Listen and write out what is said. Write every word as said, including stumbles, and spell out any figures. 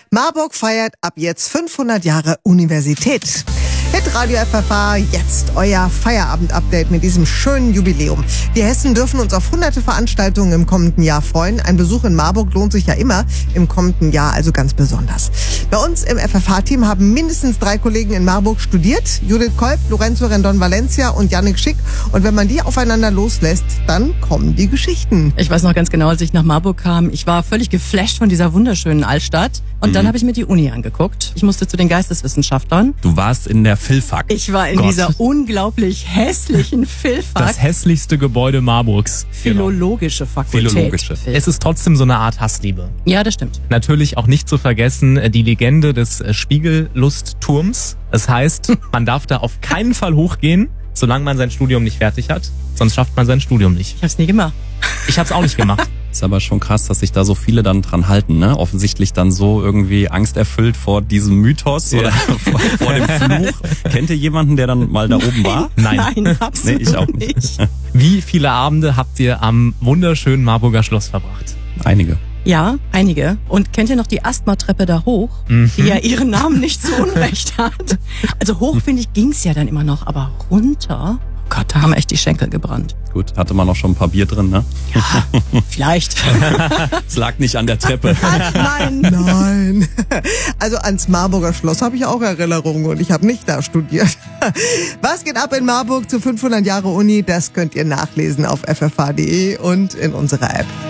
Marburg feiert ab jetzt fünfhundert Jahre Universität. Hitradio F F H, jetzt euer Feierabend-Update mit diesem schönen Jubiläum. Wir Hessen dürfen uns auf hunderte Veranstaltungen im kommenden Jahr freuen. Ein Besuch in Marburg lohnt sich ja immer, im kommenden Jahr also ganz besonders. Bei uns im F F H-Team haben mindestens drei Kollegen in Marburg studiert. Judith Kolb, Lorenzo Rendon Valencia und Yannick Schick. Und wenn man die aufeinander loslässt, dann kommen die Geschichten. Ich weiß noch ganz genau, als ich nach Marburg kam, ich war völlig geflasht von dieser wunderschönen Altstadt. Und mhm. dann habe ich mir die Uni angeguckt. Ich musste zu den Geisteswissenschaftlern. Du warst in der Philfak. Ich war in Gott. dieser unglaublich hässlichen Philfak. Das hässlichste Gebäude Marburgs. Philologische Fakultät. Philologische. Es ist trotzdem so eine Art Hassliebe. Ja, das stimmt. Natürlich auch nicht zu vergessen die Legende des Spiegelustturms. Das heißt, man darf da auf keinen Fall hochgehen, solange man sein Studium nicht fertig hat. Sonst schafft man sein Studium nicht. Ich hab's nie gemacht. Ich hab's auch nicht gemacht. Ist aber schon krass, dass sich da so viele dann dran halten, ne? Offensichtlich dann so irgendwie angsterfüllt vor diesem Mythos ja. oder vor, vor dem Fluch. Kennt ihr jemanden, der dann mal da oben war? Nein. Nein, absolut nee, ich auch nicht. nicht. Wie viele Abende habt ihr am wunderschönen Marburger Schloss verbracht? Einige. Ja, einige. Und kennt ihr noch die Asthma-Treppe da hoch, mhm. die ja ihren Namen nicht zu Unrecht hat? Also hoch, finde ich, ging's ja dann immer noch, aber runter... Gott, da haben echt die Schenkel gebrannt. Gut, hatte man noch schon ein paar Bier drin, ne? Ja, vielleicht. Es lag nicht an der Treppe. Nein. Nein. Also ans Marburger Schloss habe ich auch Erinnerungen und ich habe nicht da studiert. Was geht ab in Marburg zu fünfhundert Jahre Uni? Das könnt ihr nachlesen auf f f h punkt d e und in unserer App.